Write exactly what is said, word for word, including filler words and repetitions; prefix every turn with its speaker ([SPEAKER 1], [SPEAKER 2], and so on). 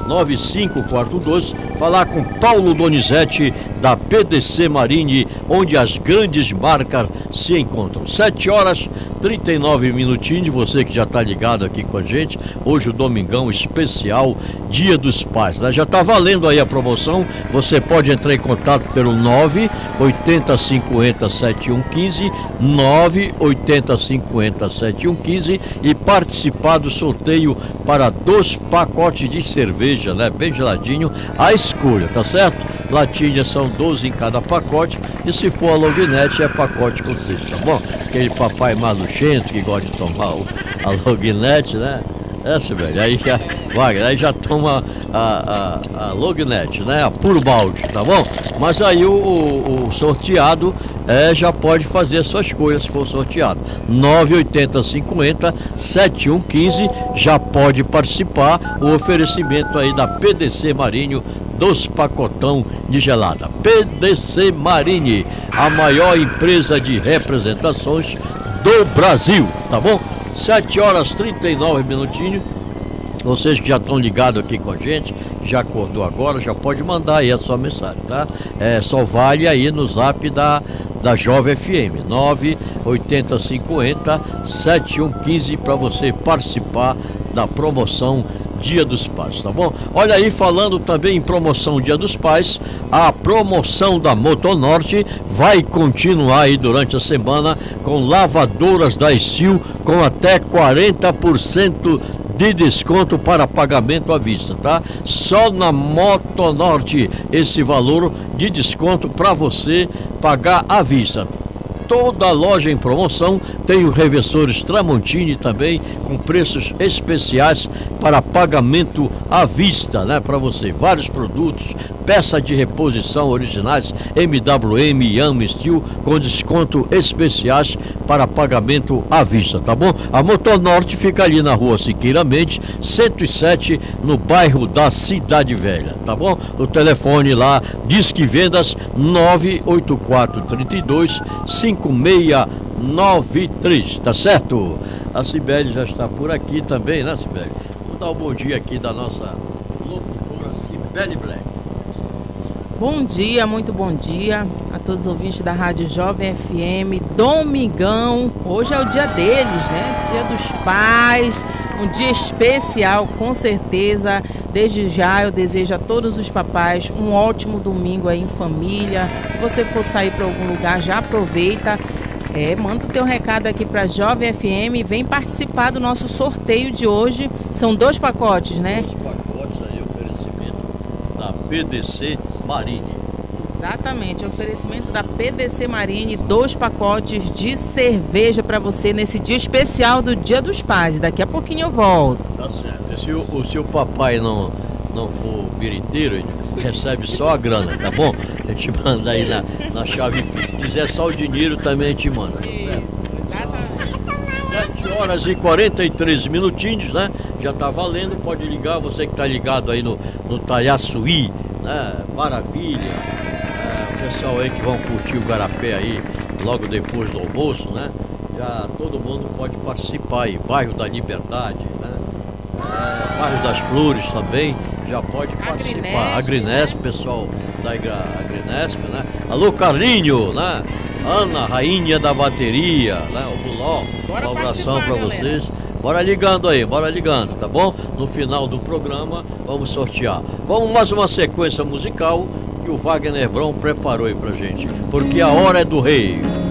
[SPEAKER 1] nove cinco quatro dois. Falar com Paulo Donizete da P D C Marine, onde as grandes marcas se encontram. sete horas trinta e nove minutinhos. Você que já está ligado aqui com a gente, hoje o domingão especial, Dia dos Pais, né? Já está valendo aí a promoção. Você pode entrar em contato pelo nove oitenta cinquenta sete um quinze, nove oitenta cinquenta sete um quinze, e participar do sorteio para dois pacotes de cerveja, né? Bem geladinho, a escolha, tá certo? Latinhas são doze em cada pacote, e se for a Loginete é pacote com seis, tá bom? Aquele papai maluchento que gosta de tomar o, a Loginete, né? Essa, velho, aí já, Wagner, aí já toma a, a, a Loginete, né? A puro balde, tá bom? Mas aí o, o, o sorteado é, já pode fazer a sua escolha se for sorteado. nove oitenta cinquenta sete um quinze, já pode participar. O oferecimento aí da P D C Marinho, dos pacotão de gelada. P D C Marine, a maior empresa de representações do Brasil, tá bom? sete horas trinta e nove minutinhos. Vocês que já estão ligados aqui com a gente, já acordou agora, já pode mandar aí a sua mensagem, tá? É, só vale aí no zap da, da Jovem F M, nove oitenta cinquenta sete um quinze, para você participar da promoção Dia dos Pais, tá bom? Olha aí, falando também em promoção Dia dos Pais, a promoção da Motonorte vai continuar aí durante a semana com lavadoras da Steel com até quarenta por cento de desconto para pagamento à vista, tá? Só na Motonorte esse valor de desconto para você pagar à vista. Toda loja em promoção tem os reversores Tramontini também, com preços especiais para pagamento à vista, né? Para você, vários produtos, peças de reposição originais M W M e Yam Steel com desconto especiais para pagamento à vista, tá bom? A Motonorte fica ali na rua Siqueira Mendes, cento e sete, no bairro da Cidade Velha, tá bom? O telefone lá, Disque Vendas nove oito quatro três dois cinco seis nove três, tá certo? A Cibele já está por aqui também, né, Cibele? Vamos dar o um bom dia aqui da nossa locutora Cibele Black.
[SPEAKER 2] Bom dia, muito bom dia a todos os ouvintes da Rádio Jovem F M. Domingão, hoje é o dia deles, né? Dia dos Pais, um dia especial, com certeza. Desde já eu desejo a todos os papais um ótimo domingo aí em família. Se você for sair para algum lugar, já aproveita. É, manda o teu recado aqui para Jovem F M e vem participar do nosso sorteio de hoje. São dois pacotes, né?
[SPEAKER 1] Dois pacotes aí, oferecimento da P D C Marine.
[SPEAKER 2] Exatamente, oferecimento da P D C Marine, dois pacotes de cerveja para você nesse dia especial do Dia dos Pais. Daqui a pouquinho eu volto.
[SPEAKER 1] Tá certo. Se o, o seu papai não, não for biriteiro, ele recebe só a grana, tá bom? A gente manda aí na, na chave. Se quiser só o dinheiro, também a gente manda. Tá
[SPEAKER 2] Isso, exatamente.
[SPEAKER 1] sete horas e quarenta e três minutinhos, né? Já tá valendo, pode ligar, você que tá ligado aí no, no Talhaçuí, né? Maravilha. É, o pessoal aí que vão curtir o Garapé aí logo depois do almoço, né? Já todo mundo pode participar aí, bairro da Liberdade, né? É, bairro das Flores também, já pode participar. Agrinesp, né? Pessoal da Agrinesp, né? Alô, Carlinho, né? Ana, rainha da bateria, né? O Buló, um abração para vocês. Bora ligando aí, bora ligando, tá bom? No final do programa vamos sortear. Vamos mais uma sequência musical que o Wagner Bron preparou aí pra gente, porque a hora é do rei.